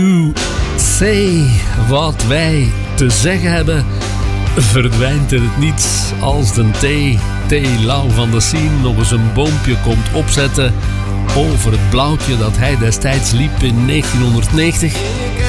Say wat wij te zeggen hebben, verdwijnt in het niets als de T. Lau van der Sien nog eens een boompje komt opzetten over het blauwtje dat hij destijds liep in 1990.